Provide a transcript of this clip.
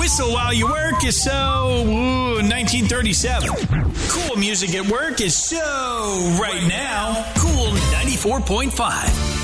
Whistle while you work is so 1937. Cool music at work is so right now. Cool 94.5.